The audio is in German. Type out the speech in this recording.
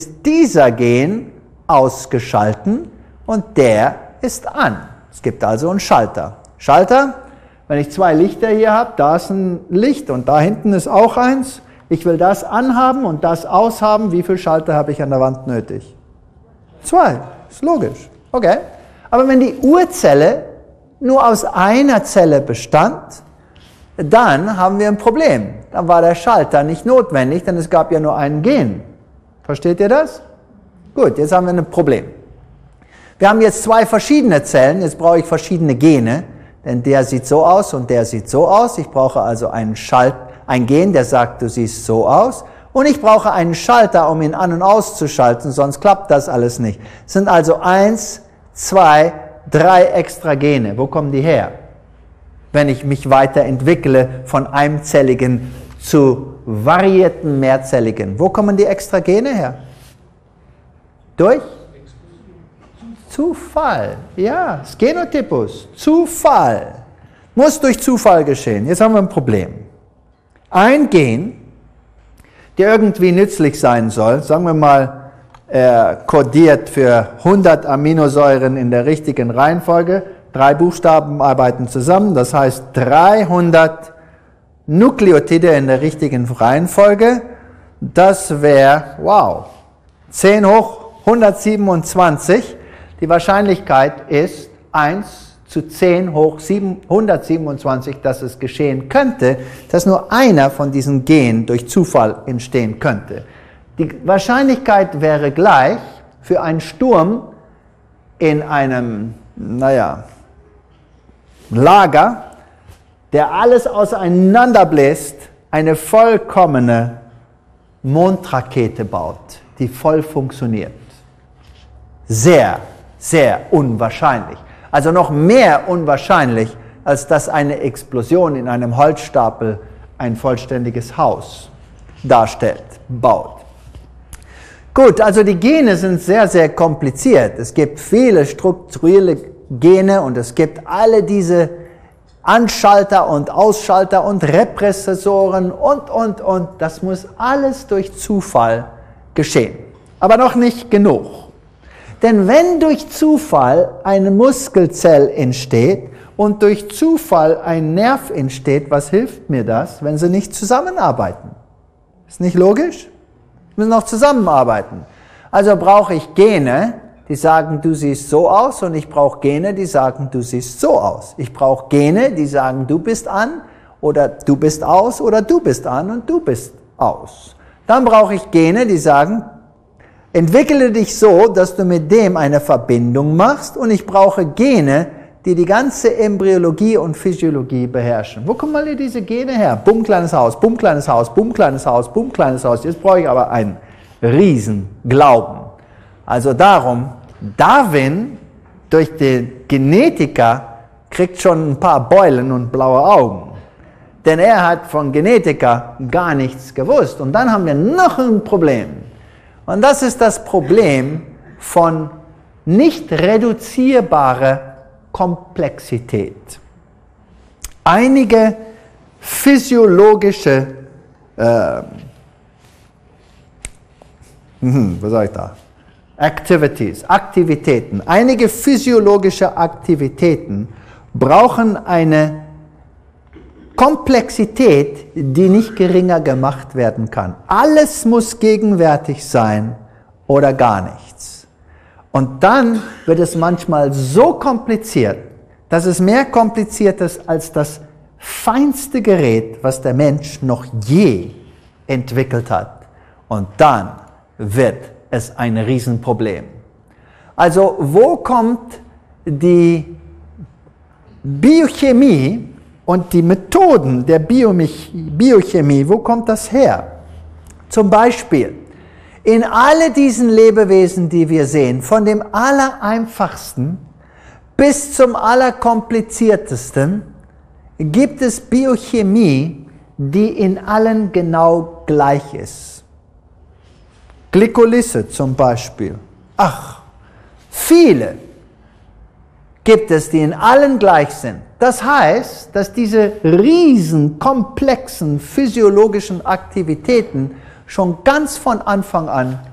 dieser Gen ausgeschalten und der ist an. Es gibt also einen Schalter. Schalter, wenn ich zwei Lichter hier habe, da ist ein Licht und da hinten ist auch eins. Ich will das anhaben und das aushaben. Wie viele Schalter habe ich an der Wand nötig? 2. Ist logisch. Okay. Aber wenn die Urzelle nur aus einer Zelle bestand, dann haben wir ein Problem. Dann war der Schalter nicht notwendig, denn es gab ja nur einen Gen. Versteht ihr das? Gut, jetzt haben wir ein Problem. Wir haben jetzt zwei verschiedene Zellen, jetzt brauche ich verschiedene Gene, denn der sieht so aus und der sieht so aus. Ich brauche also ein Gen, der sagt, du siehst so aus. Und ich brauche einen Schalter, um ihn an- und auszuschalten, sonst klappt das alles nicht. Es sind also 1, 2, 3 extra Gene. Wo kommen die her? Wenn ich mich weiterentwickle von einzelligen zu variierten mehrzelligen. Wo kommen die extra Gene her? Durch? Zufall. Ja, das Genotypus. Zufall. Muss durch Zufall geschehen. Jetzt haben wir ein Problem. Ein Gen, der irgendwie nützlich sein soll, sagen wir mal, kodiert für 100 Aminosäuren in der richtigen Reihenfolge. 3 Buchstaben arbeiten zusammen, das heißt 300 Nukleotide in der richtigen Reihenfolge. Das wäre, wow, 10 hoch 127. Die Wahrscheinlichkeit ist 1 zu 10 hoch 127, dass es geschehen könnte, dass nur einer von diesen Genen durch Zufall entstehen könnte. Die Wahrscheinlichkeit wäre gleich für einen Sturm in einem, Lager, der alles auseinanderbläst, eine vollkommene Mondrakete baut, die voll funktioniert. Sehr, sehr unwahrscheinlich. Also noch mehr unwahrscheinlich, als dass eine Explosion in einem Holzstapel ein vollständiges Haus darstellt, baut. Gut, also die Gene sind sehr, sehr kompliziert. Es gibt viele strukturelle Gene und es gibt alle diese Anschalter und Ausschalter und Represssoren und. Das muss alles durch Zufall geschehen. Aber noch nicht genug. Denn wenn durch Zufall eine Muskelzelle entsteht und durch Zufall ein Nerv entsteht, was hilft mir das, wenn sie nicht zusammenarbeiten? Ist nicht logisch? Wir müssen auch zusammenarbeiten. Also brauche ich Gene, die sagen, du siehst so aus, und ich brauche Gene, die sagen, du siehst so aus. Ich brauche Gene, die sagen, du bist an oder du bist aus oder du bist an und du bist aus. Dann brauche ich Gene, die sagen, entwickle dich so, dass du mit dem eine Verbindung machst, und ich brauche Gene, die die ganze Embryologie und Physiologie beherrschen. Wo kommen alle diese Gene her? Bumm, kleines Haus, bumm, kleines Haus, bumm, kleines Haus, bumm, kleines Haus. Jetzt brauche ich aber einen Riesenglauben. Also darum, Darwin durch den Genetiker kriegt schon ein paar Beulen und blaue Augen. Denn er hat von Genetiker gar nichts gewusst. Und dann haben wir noch ein Problem. Und das ist das Problem von nicht reduzierbarer Komplexität. Einige physiologische, Aktivitäten, einige physiologische Aktivitäten brauchen eine Komplexität, die nicht geringer gemacht werden kann. Alles muss gegenwärtig sein oder gar nichts. Und dann wird es manchmal so kompliziert, dass es mehr kompliziert ist als das feinste Gerät, was der Mensch noch je entwickelt hat. Und dann wird es ein Riesenproblem. Also wo kommt die Biochemie und die Methoden der Biochemie, wo kommt das her? Zum Beispiel, in alle diesen Lebewesen, die wir sehen, von dem allereinfachsten bis zum allerkompliziertesten, gibt es Biochemie, die in allen genau gleich ist. Glykolyse zum Beispiel. Ach, viele gibt es, die in allen gleich sind. Das heißt, dass diese riesen, komplexen physiologischen Aktivitäten schon ganz von Anfang an